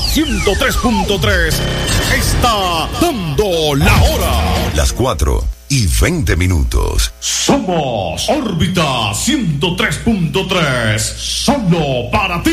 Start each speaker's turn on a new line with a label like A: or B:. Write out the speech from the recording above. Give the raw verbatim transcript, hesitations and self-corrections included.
A: ciento tres punto tres está dando la hora.
B: Las cuatro y veinte minutos.
A: Somos Órbita ciento tres punto tres, solo para ti.